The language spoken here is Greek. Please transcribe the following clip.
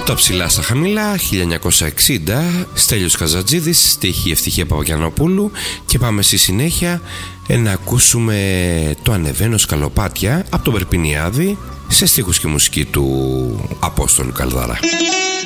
Τα ψηλά στα χαμηλά, 1960, Στέλιος Καζατζίδης, στίχη Ευτυχία Παπαγιαννοπούλου, και πάμε στη συνέχεια να ακούσουμε το Ανεβαίνω Σκαλοπάτια από τον Περπινιάδη σε στίχους και μουσική του Απόστολου Καλδάρα.